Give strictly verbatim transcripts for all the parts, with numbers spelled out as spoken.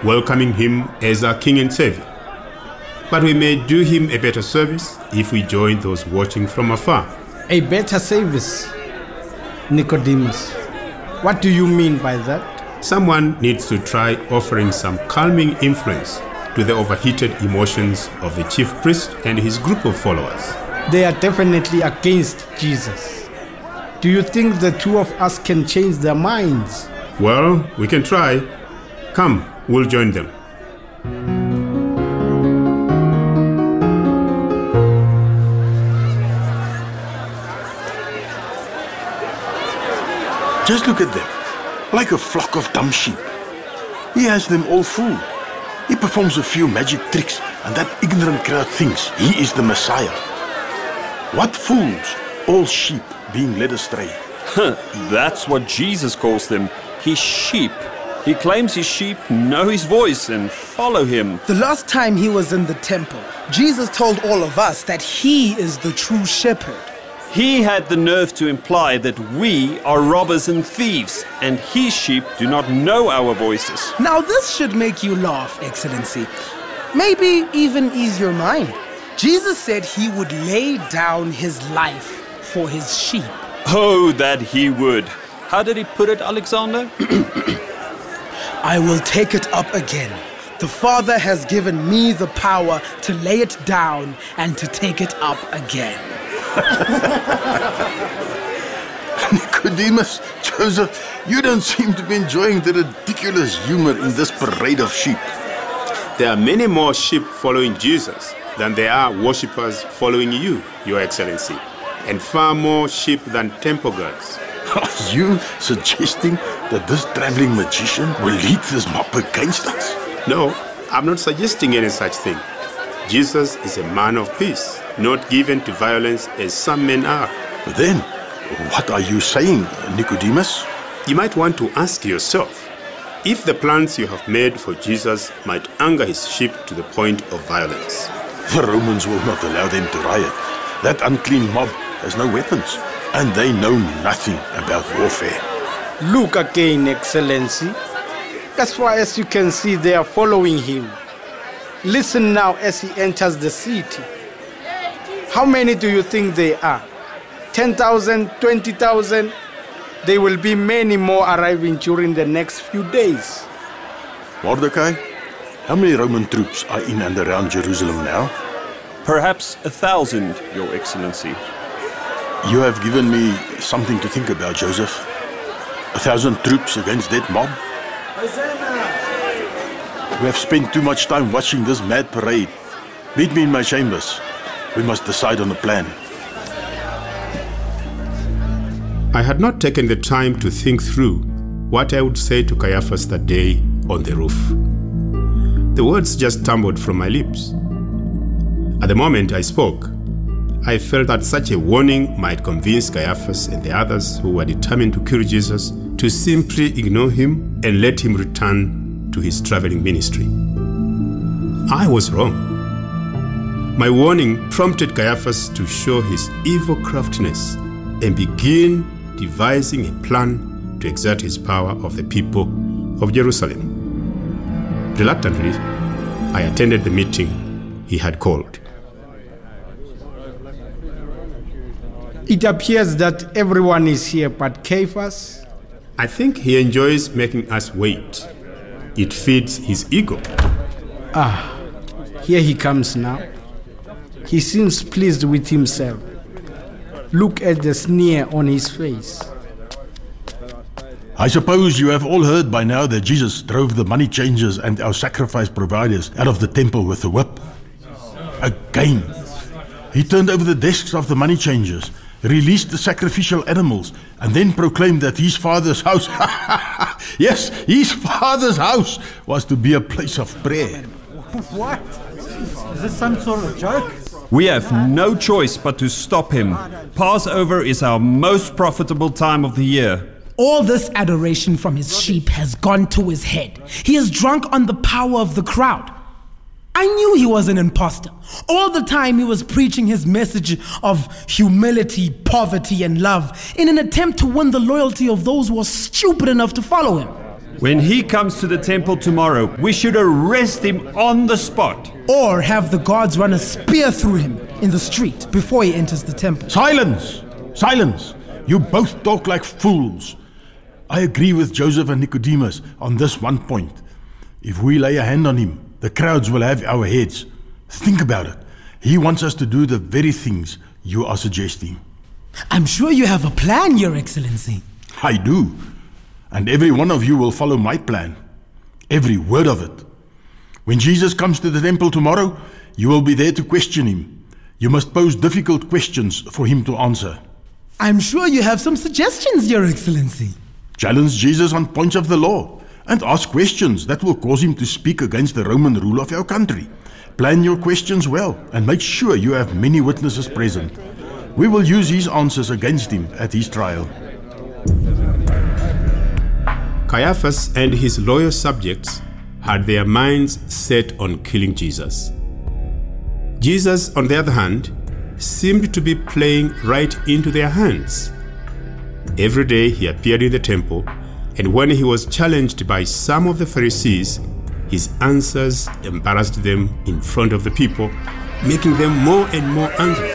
welcoming him as our King and Savior. But we may do him a better service if we join those watching from afar. A better service? Nicodemus, what do you mean by that? Someone needs to try offering some calming influence to the overheated emotions of the chief priest and his group of followers. They are definitely against Jesus. Do you think the two of us can change their minds? Well, we can try. Come, we'll join them. Just look at them, like a flock of dumb sheep. He has them all fooled. He performs a few magic tricks, and that ignorant crowd thinks he is the Messiah. What fools, all sheep being led astray. That's what Jesus calls them, his sheep. He claims his sheep know his voice and follow him. The last time he was in the temple, Jesus told all of us that he is the true shepherd. He had the nerve to imply that we are robbers and thieves, and his sheep do not know our voices. Now this should make you laugh, Excellency. Maybe even ease your mind. Jesus said he would lay down his life for his sheep. Oh, that he would. How did he put it, Alexander? I will take it up again. The Father has given me the power to lay it down and to take it up again. Nicodemus, Joseph, you don't seem to be enjoying the ridiculous humor in this parade of sheep. There are many more sheep following Jesus than there are worshippers following you, Your Excellency, and far more sheep than temple guards. Are you suggesting that this traveling magician will lead this mob against us? No, I'm not suggesting any such thing. Jesus is a man of peace, not given to violence as some men are. Then, what are you saying, Nicodemus? You might want to ask yourself if the plans you have made for Jesus might anger his sheep to the point of violence. The Romans will not allow them to riot. That unclean mob has no weapons, and they know nothing about warfare. Look again, Excellency. As far as you can see, they are following him. Listen now as he enters the city. How many do you think they are? ten thousand, twenty thousand? There will be many more arriving during the next few days. Mordecai, how many Roman troops are in and around Jerusalem now? Perhaps a thousand, Your Excellency. You have given me something to think about, Joseph. A thousand troops against that mob? We have spent too much time watching this mad parade. Meet me in my chambers. We must decide on a plan. I had not taken the time to think through what I would say to Caiaphas that day on the roof. The words just tumbled from my lips. At the moment I spoke, I felt that such a warning might convince Caiaphas and the others who were determined to kill Jesus to simply ignore him and let him return to his traveling ministry. I was wrong. My warning prompted Caiaphas to show his evil craftiness and begin devising a plan to exert his power of the people of Jerusalem. Reluctantly, I attended the meeting he had called. It appears that everyone is here but Caiaphas. I think he enjoys making us wait. It feeds his ego. Ah, here he comes now. He seems pleased with himself. Look at the sneer on his face. I suppose you have all heard by now that Jesus drove the money changers and our sacrifice providers out of the temple with a whip. Again. He turned over the desks of the money changers, released the sacrificial animals, and then proclaimed that his father's house, yes, his father's house was to be a place of prayer. What? Is this some sort of joke? We have no choice but to stop him. Passover is our most profitable time of the year. All this adoration from his sheep has gone to his head. He is drunk on the power of the crowd. I knew he was an imposter. All the time he was preaching his message of humility, poverty, and love in an attempt to win the loyalty of those who are stupid enough to follow him. When he comes to the temple tomorrow, we should arrest him on the spot. Or have the guards run a spear through him in the street before he enters the temple. Silence! Silence! You both talk like fools. I agree with Joseph and Nicodemus on this one point. If we lay a hand on him, the crowds will have our heads. Think about it. He wants us to do the very things you are suggesting. I'm sure you have a plan, Your Excellency. I do. And every one of you will follow my plan. Every word of it. When Jesus comes to the temple tomorrow, you will be there to question him. You must pose difficult questions for him to answer. I'm sure you have some suggestions, Your Excellency. Challenge Jesus on points of the law and ask questions that will cause him to speak against the Roman rule of our country. Plan your questions well and make sure you have many witnesses present. We will use his answers against him at his trial. Caiaphas and his loyal subjects had their minds set on killing Jesus. Jesus, on the other hand, seemed to be playing right into their hands. Every day he appeared in the temple, and when he was challenged by some of the Pharisees, his answers embarrassed them in front of the people, making them more and more angry.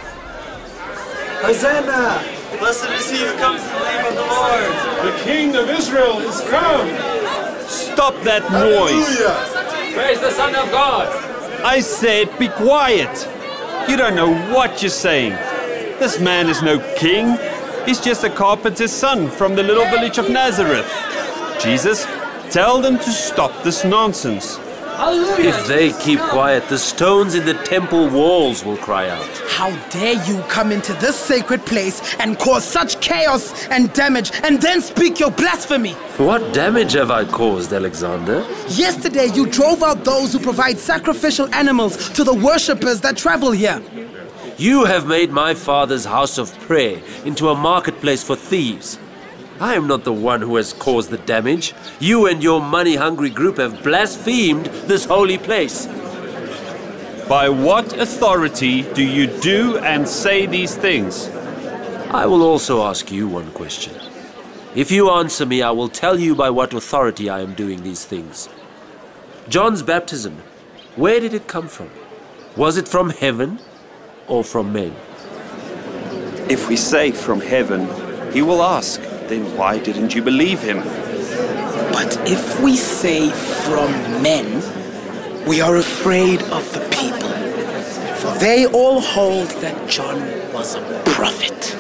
Hosanna! Blessed is he who comes in the name of the Lord! The King of Israel is come! Stop that noise! Praise the Son of God! I said be quiet! You don't know what you're saying. This man is no king. He's just a carpenter's son from the little village of Nazareth. Jesus, tell them to stop this nonsense. Hallelujah. If they keep quiet, the stones in the temple walls will cry out. How dare you come into this sacred place and cause such chaos and damage and then speak your blasphemy? What damage have I caused, Alexander? Yesterday you drove out those who provide sacrificial animals to the worshippers that travel here. You have made my father's house of prayer into a marketplace for thieves. I am not the one who has caused the damage. You and your money-hungry group have blasphemed this holy place. By what authority do you do and say these things? I will also ask you one question. If you answer me, I will tell you by what authority I am doing these things. John's baptism, where did it come from? Was it from heaven or from men? If we say from heaven, he will ask, then why didn't you believe him? But if we say from men, we are afraid of the people, for they all hold that John was a prophet.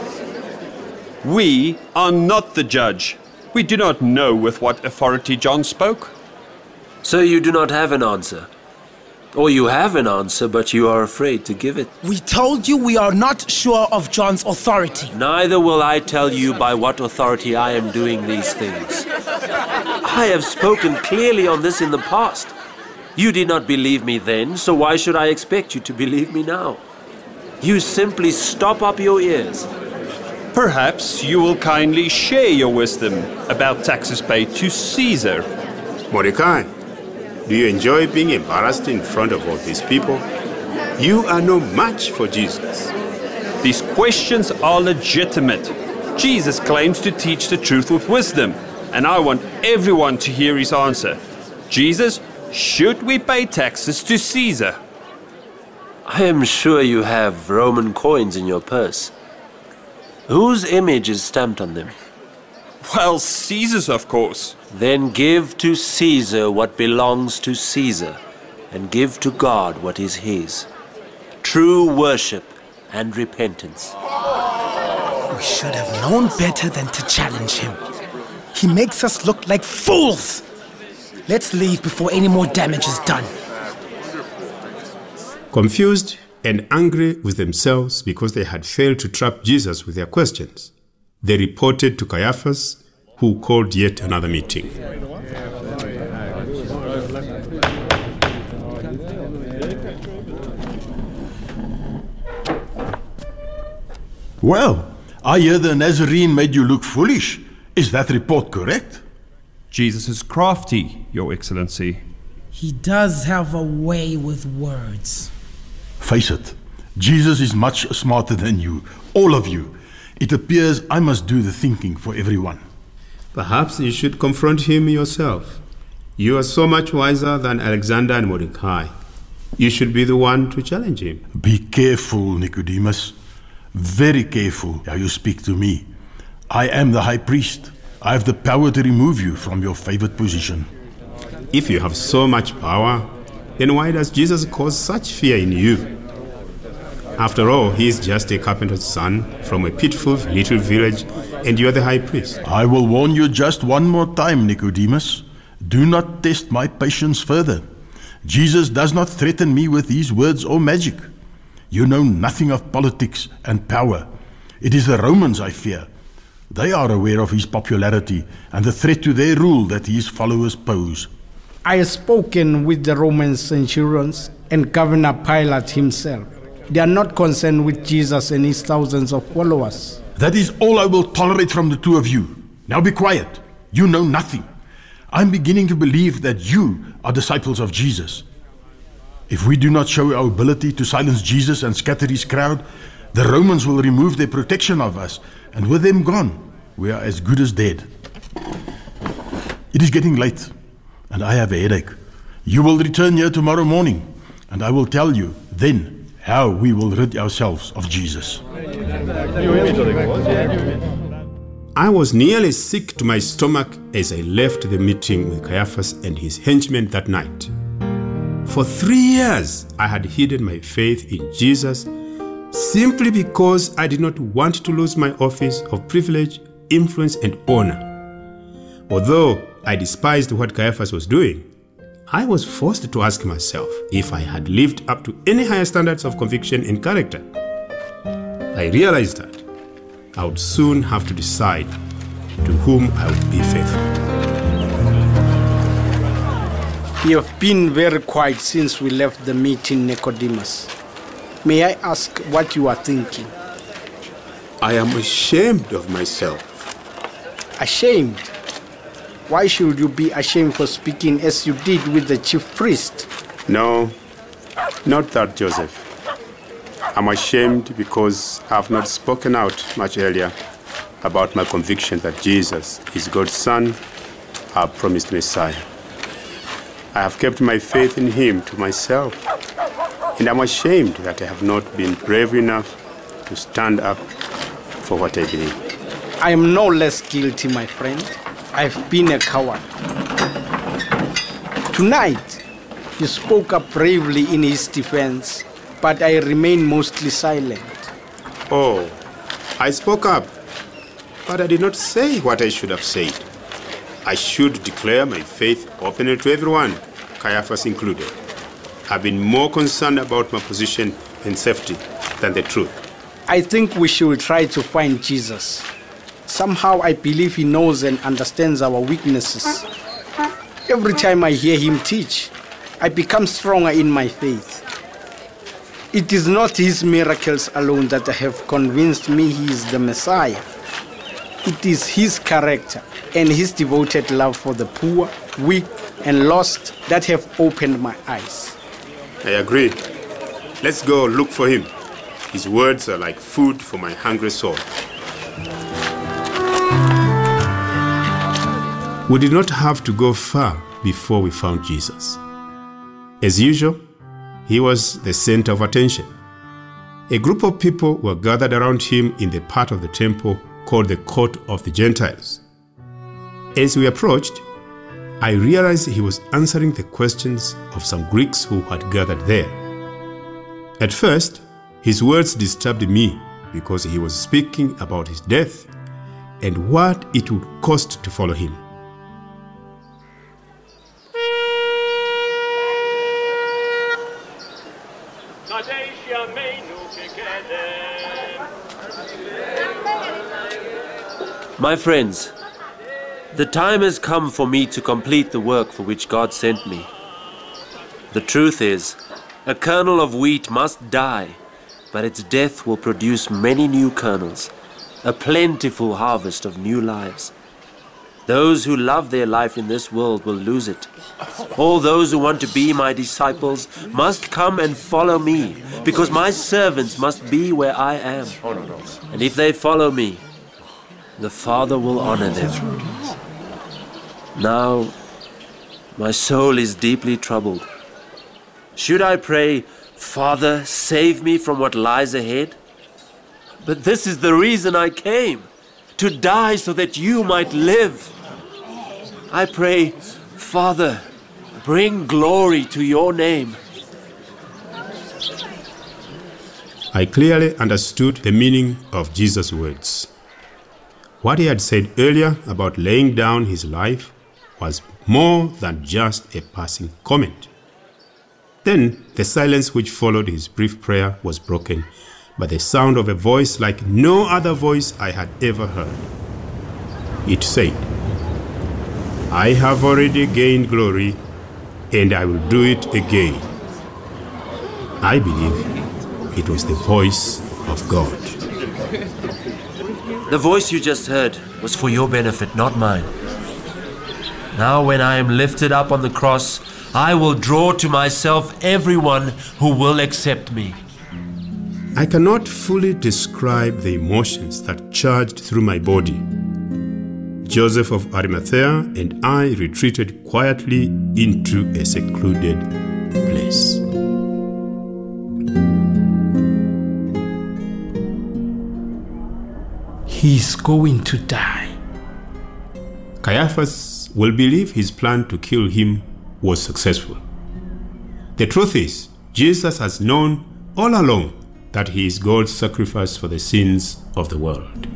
We are not the judge. We do not know with what authority John spoke. So you do not have an answer? Or you have an answer, but you are afraid to give it? We told you we are not sure of John's authority. Neither will I tell you by what authority I am doing these things. I have spoken clearly on this in the past. You did not believe me then, so why should I expect you to believe me now? You simply stop up your ears. Perhaps you will kindly share your wisdom about taxes paid to Caesar. Mordecai, do you enjoy being embarrassed in front of all these people? You are no match for Jesus. These questions are legitimate. Jesus claims to teach the truth with wisdom, and I want everyone to hear his answer. Jesus, should we pay taxes to Caesar? I am sure you have Roman coins in your purse. Whose image is stamped on them? Well, Caesar's, of course. Then give to Caesar what belongs to Caesar, and give to God what is his. True worship and repentance. We should have known better than to challenge him. He makes us look like fools. Let's leave before any more damage is done. Confused and angry with themselves because they had failed to trap Jesus with their questions, they reported to Caiaphas, who called yet another meeting. Well, I hear the Nazarene made you look foolish. Is that report correct? Jesus is crafty, Your Excellency. He does have a way with words. Face it, Jesus is much smarter than you, all of you. It appears I must do the thinking for everyone. Perhaps you should confront him yourself. You are so much wiser than Alexander and Mordecai. You should be the one to challenge him. Be careful, Nicodemus. Very careful how you speak to me. I am the high priest. I have the power to remove you from your favored position. If you have so much power, then why does Jesus cause such fear in you? After all, he is just a carpenter's son from a pitiful little village, and you are the high priest. I will warn you just one more time, Nicodemus. Do not test my patience further. Jesus does not threaten me with these words or magic. You know nothing of politics and power. It is the Romans I fear. They are aware of his popularity and the threat to their rule that his followers pose. I have spoken with the Roman centurions and Governor Pilate himself. They are not concerned with Jesus and his thousands of followers. That is all I will tolerate from the two of you. Now be quiet. You know nothing. I'm beginning to believe that you are disciples of Jesus. If we do not show our ability to silence Jesus and scatter his crowd, the Romans will remove their protection of us, and with them gone, we are as good as dead. It is getting late, and I have a headache. You will return here tomorrow morning, and I will tell you then how we will rid ourselves of Jesus. I was nearly sick to my stomach as I left the meeting with Caiaphas and his henchmen that night. For three years, I had hidden my faith in Jesus simply because I did not want to lose my office of privilege, influence, and honor. Although I despised what Caiaphas was doing, I was forced to ask myself if I had lived up to any higher standards of conviction and character. I realized that I would soon have to decide to whom I would be faithful. You have been very quiet since we left the meeting, Nicodemus. May I ask what you are thinking? I am ashamed of myself. Ashamed? Why should you be ashamed for speaking as you did with the chief priest? No, not that, Joseph. I'm ashamed because I have not spoken out much earlier about my conviction that Jesus is God's Son, our promised Messiah. I have kept my faith in him to myself, and I'm ashamed that I have not been brave enough to stand up for what I believe. I am no less guilty, my friend. I've been a coward. Tonight, you spoke up bravely in his defense, but I remain mostly silent. Oh, I spoke up, but I did not say what I should have said. I should declare my faith openly to everyone, Caiaphas included. I've been more concerned about my position and safety than the truth. I think we should try to find Jesus. Somehow I believe he knows and understands our weaknesses. Every time I hear him teach, I become stronger in my faith. It is not his miracles alone that have convinced me he is the Messiah. It is his character and his devoted love for the poor, weak, and lost that have opened my eyes. I agree. Let's go look for him. His words are like food for my hungry soul. We did not have to go far before we found Jesus. As usual, he was the center of attention. A group of people were gathered around him in the part of the temple called the Court of the Gentiles. As we approached, I realized he was answering the questions of some Greeks who had gathered there. At first, his words disturbed me because he was speaking about his death and what it would cost to follow him. My friends, the time has come for me to complete the work for which God sent me. The truth is, a kernel of wheat must die, but its death will produce many new kernels, a plentiful harvest of new lives. Those who love their life in this world will lose it. All those who want to be my disciples must come and follow me, because my servants must be where I am. And if they follow me, the Father will honor them. Now, my soul is deeply troubled. Should I pray, Father, save me from what lies ahead? But this is the reason I came, to die so that you might live. I pray, Father, bring glory to your name. I clearly understood the meaning of Jesus' words. What he had said earlier about laying down his life was more than just a passing comment. Then the silence which followed his brief prayer was broken by the sound of a voice like no other voice I had ever heard. It said, "I have already gained glory, and I will do it again." I believe it was the voice of God. The voice you just heard was for your benefit, not mine. Now when I am lifted up on the cross, I will draw to myself everyone who will accept me. I cannot fully describe the emotions that charged through my body. Joseph of Arimathea and I retreated quietly into a secluded place. He's going to die. Caiaphas will believe his plan to kill him was successful. The truth is, Jesus has known all along that he is God's sacrifice for the sins of the world.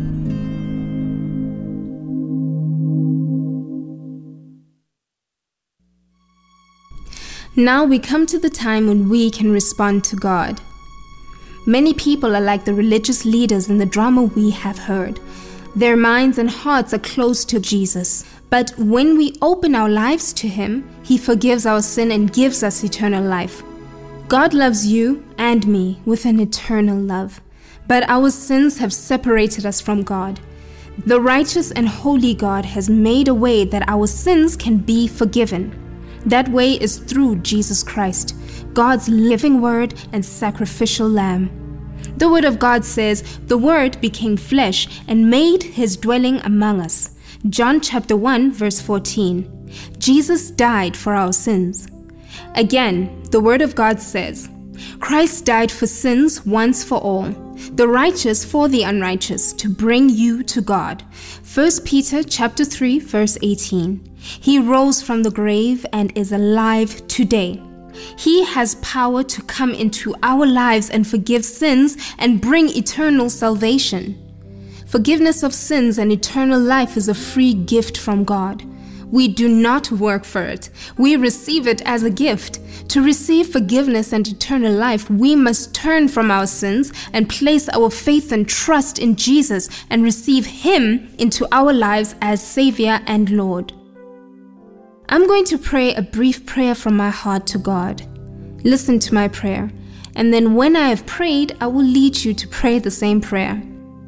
Now we come to the time when we can respond to God. Many people are like the religious leaders in the drama we have heard. Their minds and hearts are close to Jesus. But when we open our lives to Him, He forgives our sin and gives us eternal life. God loves you and me with an eternal love. But our sins have separated us from God. The righteous and holy God has made a way that our sins can be forgiven. That way is through Jesus Christ, God's living word and sacrificial lamb. The word of God says, "The word became flesh and made his dwelling among us." John chapter one verse fourteen. Jesus died for our sins. Again, the word of God says, Christ died for sins once for all, the righteous for the unrighteous, to bring you to God. First Peter chapter three verse eighteen. He rose from the grave and is alive today. He has power to come into our lives and forgive sins and bring eternal salvation. Forgiveness of sins and eternal life is a free gift from God. We do not work for it. We receive it as a gift. To receive forgiveness and eternal life, we must turn from our sins and place our faith and trust in Jesus and receive Him into our lives as Savior and Lord. I'm going to pray a brief prayer from my heart to God. Listen to my prayer, and then when I have prayed, I will lead you to pray the same prayer.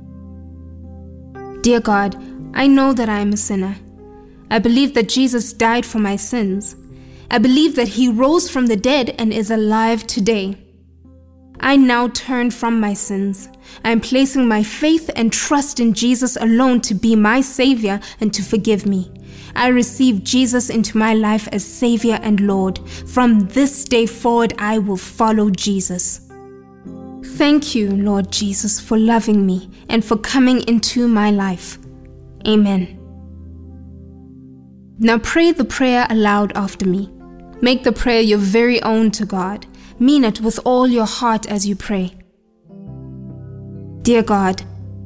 Dear God, I know that I am a sinner. I believe that Jesus died for my sins. I believe that He rose from the dead and is alive today. I now turn from my sins. I am placing my faith and trust in Jesus alone to be my Savior and to forgive me. I receive Jesus into my life as Savior and Lord. From this day forward, I will follow Jesus. Thank you, Lord Jesus, for loving me and for coming into my life. Amen. Now pray the prayer aloud after me. Make the prayer your very own to God. Mean it with all your heart as you pray. Dear God,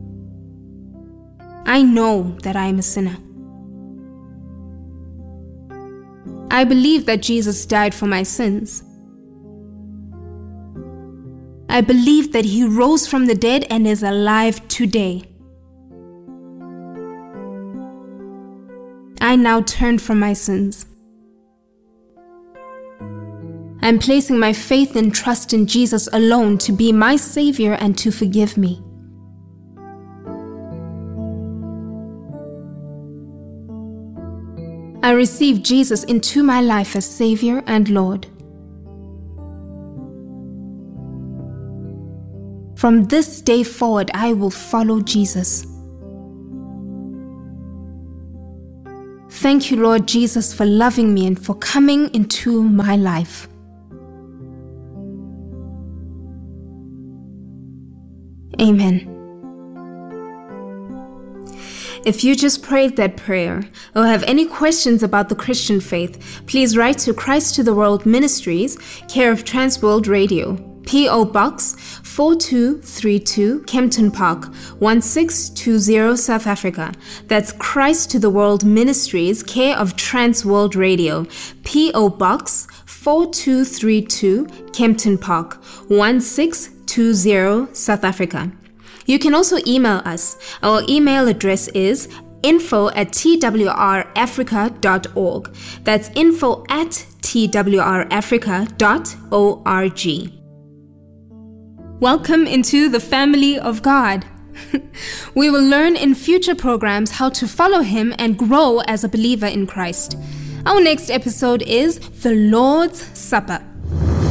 I know that I am a sinner. I believe that Jesus died for my sins. I believe that He rose from the dead and is alive today. I now turn from my sins. I'm placing my faith and trust in Jesus alone to be my Savior and to forgive me. I receive Jesus into my life as Savior and Lord. From this day forward, I will follow Jesus. Thank you, Lord Jesus, for loving me and for coming into my life. Amen. If you just prayed that prayer or have any questions about the Christian faith, please write to Christ to the World Ministries, care of Transworld Radio, P O Box four two three two, Kempton Park, one six two zero, South Africa. That's Christ to the World Ministries, care of Transworld Radio, P O Box four two three two, Kempton Park, one six two zero, South Africa. You can also email us. Our email address is info at t w r africa dot org. That's info at t w r africa dot org. Welcome into the family of God. We will learn in future programs how to follow Him and grow as a believer in Christ. Our next episode is the Lord's Supper.